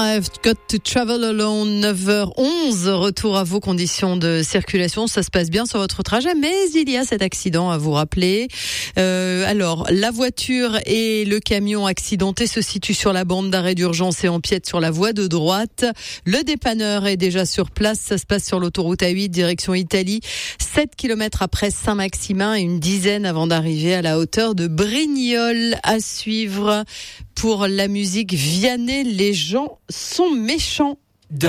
I've Got to Travel Alone, 9h11. Retour à vos conditions de circulation. Ça se passe bien sur votre trajet, mais il y a cet accident à vous rappeler. Alors, la voiture et le camion accidenté se situent sur la bande d'arrêt d'urgence et empiètent sur la voie de droite. Le dépanneur est déjà sur place. Ça se passe sur l'autoroute A8, direction Italie. 7 km après Saint-Maximin et une dizaine avant d'arriver à la hauteur de Brignoles. À suivre pour la musique Vianney, les gens sont méchants.